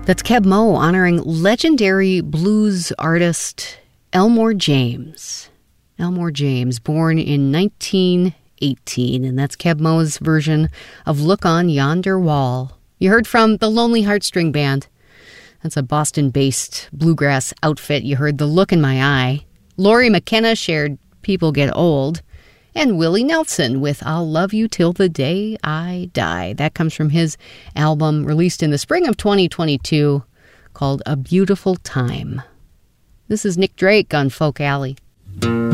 That's Keb Mo honoring legendary blues artist Elmore James. Elmore James, born in 1918, and that's Keb Mo's version of Look on Yonder Wall. You heard from the Lonely Heartstring Band. That's a Boston-based bluegrass outfit. You heard The Look in My Eye. Lori McKenna shared People Get Old. And Willie Nelson with I'll Love You Till the Day I Die. That comes from his album released in the spring of 2022 called A Beautiful Time. This is Nick Drake on Folk Alley.